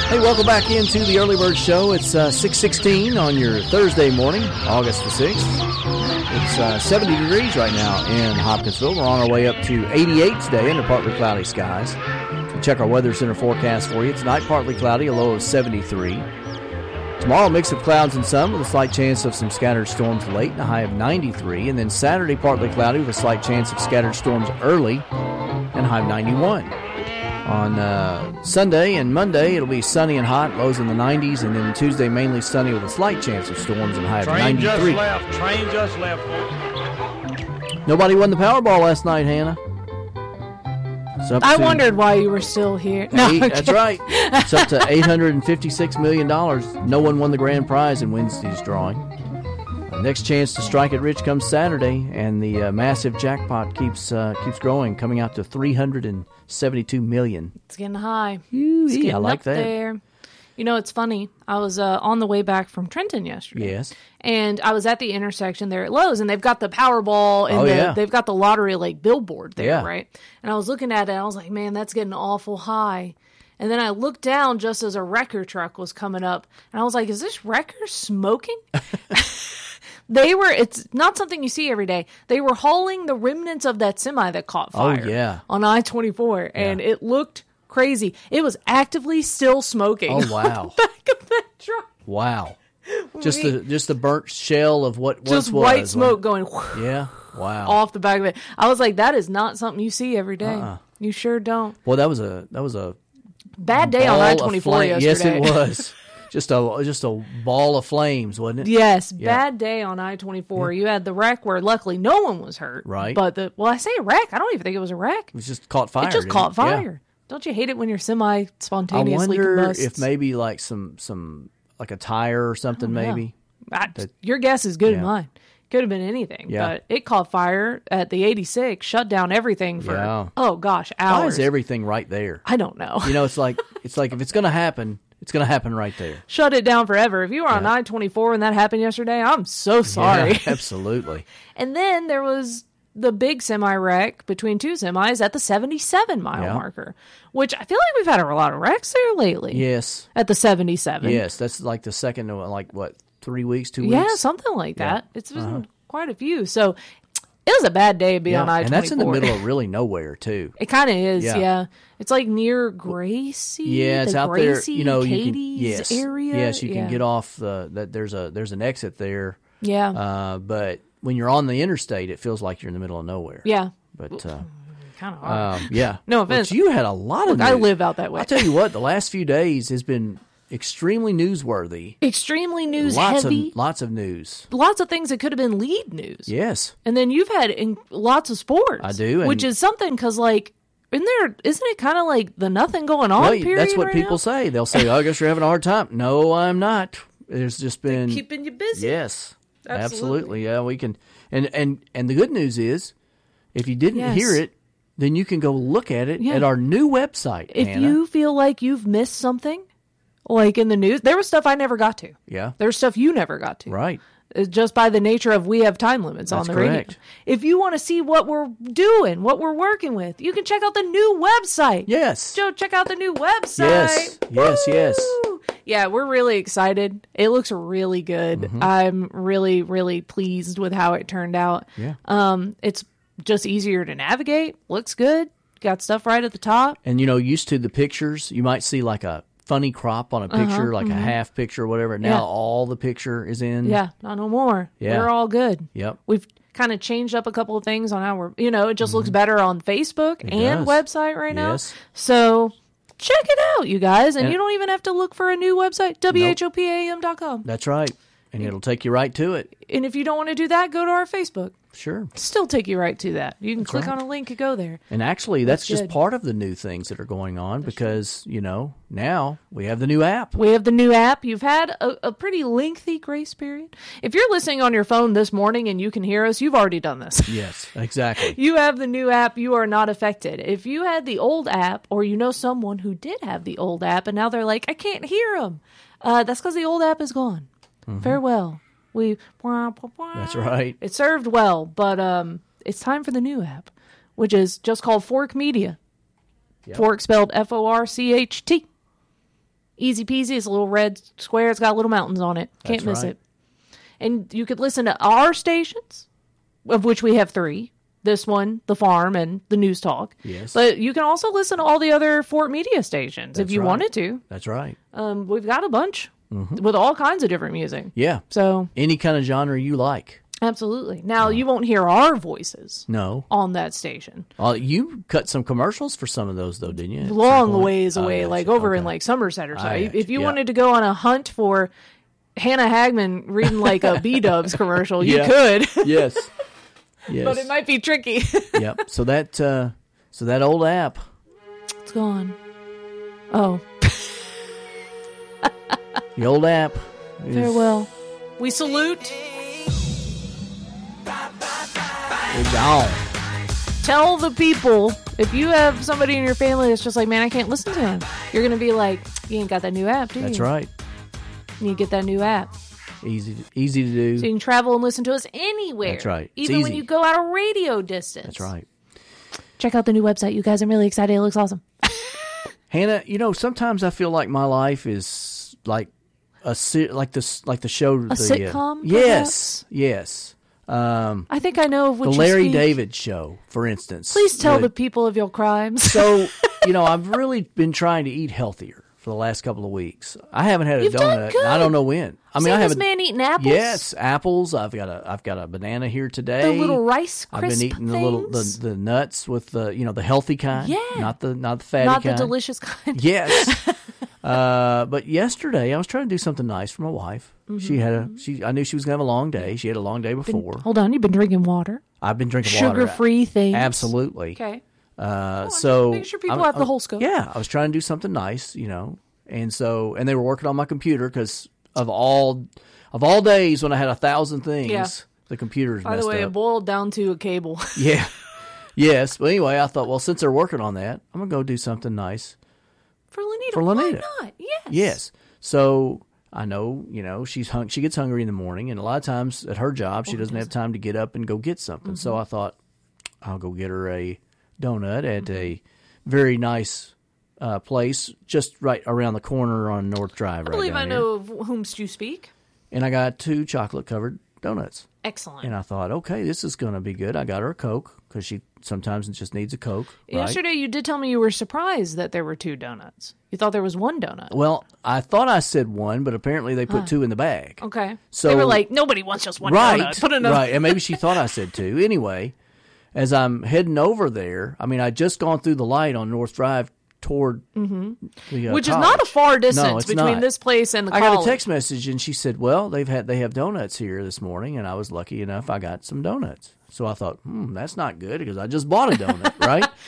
Hey, welcome back into the Early Bird Show. It's 6:16 on your Thursday morning, August the 6th. It's 70 degrees right now in Hopkinsville. We're on our way up to 88 today under partly cloudy skies. So check our Weather Center forecast for you. Tonight, partly cloudy, a low of 73. Tomorrow, a mix of clouds and sun with a slight chance of some scattered storms late and a high of 93. And then Saturday, partly cloudy with a slight chance of scattered storms early and a high of 91. On Sunday and Monday, it'll be sunny and hot, lows in the 90s, and then Tuesday, mainly sunny with a slight chance of storms and high of 93. Train just left. Nobody won the Powerball last night, Hannah. I wondered why you were still here. No, that's right. It's up to $856 million. No one won the grand prize in Wednesday's drawing. Next chance to strike it rich comes Saturday, and the massive jackpot keeps growing, coming out to $372 million. It's getting high. It's getting I like that. There. You know, it's funny. I was on the way back from Trenton yesterday. Yes. And I was at the intersection there at Lowe's, and they've got the Powerball and they've got the lottery like billboard there, right? And I was looking at it, and I was like, man, that's getting awful high. And then I looked down just as a wrecker truck was coming up, and I was like, is this wrecker smoking? It's not something you see every day. They were hauling the remnants of that semi that caught fire on I-24, and it looked crazy. It was actively still smoking. Oh, wow. On the back of that truck. Wow. Just the burnt shell of what once was. Just white smoke going yeah. Wow. off the back of it. I was like, that is not something you see every day. You sure don't. Well, that was a bad day on I-24 yesterday. Yes, it was. Just a ball of flames, wasn't it? Yes, bad day on I-24. You had the wreck where luckily no one was hurt. Right. But I say a wreck. I don't even think it was a wreck. It was just caught fire. It just caught fire. Yeah. Don't you hate it when your semi spontaneously combusts? I wonder if maybe like some like a tire or something maybe. Your guess is good as mine. Could have been anything. Yeah. But it caught fire at the 86, shut down everything for, hours. Why is everything right there? I don't know. You know, it's like if it's going to happen, it's going to happen right there. Shut it down forever. If you were on I-24 and that happened yesterday, I'm so sorry. Yeah, absolutely. And then there was the big semi-wreck between two semis at the 77-mile marker, which I feel like we've had a lot of wrecks there lately. Yes. At the 77. Yes, that's like the second, like what, 3 weeks, 2 weeks? Yeah, something like that. It's been quite a few. So it was a bad day to be on I-24. And that's in the middle of really nowhere, too. It kind of is, yeah. It's like near Gracie. Yeah, it's out Gracie, there. Katie's area. Yes, you can get off there's an exit there. Yeah. But when you're on the interstate, it feels like you're in the middle of nowhere. Yeah. But kind of hard. yeah. No offense. But you had a lot of news. I live out that way. I'll tell you what, the last few days has been extremely newsworthy. Extremely heavy. Lots of news. Lots of things that could have been lead news. Yes. And then you've had lots of sports. I do. Which is something because, like, isn't it kind of like the nothing going on period that's what right people now? Say. They'll say, oh, I guess you're having a hard time. No, I'm not. There's just been... They're keeping you busy. Yes. Absolutely. Yeah, we can... And the good news is, if you didn't hear it, then you can go look at it at our new website, If Hannah. you feel like you've missed something, like in the news, there was stuff I never got to. Yeah. There's stuff you never got to. Right. Just by the nature of we have time limits on the radio. If you want to see what we're doing, what we're working with, you can check out the new website. Yes. Joe, check out the new website. Yes. Yeah, we're really excited. It looks really good. Mm-hmm. I'm really, really pleased with how it turned out. Yeah. It's just easier to navigate. Looks good. Got stuff right at the top. And, used to the pictures, you might see like a funny crop on a picture, like a half picture or whatever. Now all the picture is in. Yeah, not no more. Yeah. We're all good. Yep. We've kind of changed up a couple of things on how we're, it just looks better on Facebook and website right now. Yes. So check it out, you guys. And you don't even have to look for a new website, WHOPAM.com. That's right. And it'll take you right to it. And if you don't want to do that, go to our Facebook. Sure. Still take you right to that. You can click on a link and go there. And actually, that's just part of the new things that are going on because, now we have the new app. We have the new app. You've had a pretty lengthy grace period. If you're listening on your phone this morning and you can hear us, you've already done this. Yes, exactly. You have the new app. You are not affected. If you had the old app or you know someone who did have the old app and now they're like, I can't hear them, that's because the old app is gone. Mm-hmm. Farewell. That's right. It served well, but it's time for the new app, which is just called Fork Media. Yep. Fork spelled Forcht. Easy peasy. It's a little red square. It's got little mountains on it. Can't miss it. And you could listen to our stations, of which we have 3. This one, the farm, and the news talk. Yes. But you can also listen to all the other Fort Media stations if you wanted to. That's right. We've got a bunch with all kinds of different music. Yeah. So any kind of genre you like. Absolutely. Now, you won't hear our voices. No. On that station. You cut some commercials for some of those, though, didn't you? Long ways away, like over in like Somerset or so. If you wanted to go on a hunt for Hannah Hagman reading like a B-Dubs commercial, you could. Yes. Yes. But it might be tricky. Yep. So that old app. It's gone. Oh. The old app. Farewell. We salute. It's gone. Tell the people, if you have somebody in your family that's just like, man, I can't listen to him, you're going to be like, you ain't got that new app, do you? That's right. You get that new app. Easy to do. So you can travel and listen to us anywhere. That's right. Even when you go out of radio distance. That's right. Check out the new website, you guys. I'm really excited. It looks awesome. Hannah, sometimes I feel like my life is like the show. A sitcom? Yes. Yes. I think I know of what the Larry David Show, for instance. Please tell the people of your crimes. So, I've really been trying to eat healthier for the last couple of weeks. I haven't had a donut. And I don't know when. This man eating apples. Yes, apples. I've got a banana here today. The little Rice Crisp I've been eating things. the nuts with the the healthy kind. Yeah, not the fatty kind. Not the delicious kind. Yes. But yesterday I was trying to do something nice for my wife. Mm-hmm. I knew she was gonna have a long day. She had a long day before. Hold on, you've been drinking water. I've been drinking water. Sugar-free things. Absolutely. Okay. So make sure people have the whole scope. Yeah, I was trying to do something nice, and they were working on my computer because of all days when I had 1,000 things, the computer's messed up. By the way, it boiled down to a cable. Yeah. Yes. But anyway, I thought, well, since they're working on that, I'm gonna go do something nice for Lanita. Why not? Yes. Yes. So I know, she gets hungry in the morning, and a lot of times at her job, she doesn't have time to get up and go get something. Mm-hmm. So I thought, I'll go get her a donut at a very nice place just right around the corner on North Drive. I believe I know of whomst you speak. And I got 2 chocolate-covered donuts. Excellent. And I thought, okay, this is going to be good. I got her a Coke because she sometimes just needs a Coke. Yesterday you did tell me you were surprised that there were 2 donuts. You thought there was 1 donut. Well, I thought I said 1, but apparently they put 2 in the bag. Okay. So they were like, nobody wants just 1 donut. Put another. Right, and maybe she thought I said 2. Anyway, as I'm heading over there, I'd just gone through the light on North Drive toward the which college. is not a far distance between not. This place and the college. I got a text message and she said, well, they have donuts here this morning, and I was lucky enough I got some donuts. So I thought, that's not good because I just bought a donut, right?